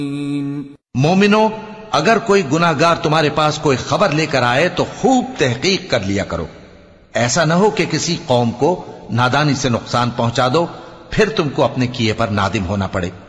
मोमिनो, अगर कोई गुनाहगार तुम्हारे पास कोई खबर लेकर आए तो खूब तहकीक कर लिया करो। ऐसा न हो कि किसी कौम को नादानी से नुकसान पहुंचा दो, फिर तुमको अपने किए पर नादिम होना पड़े।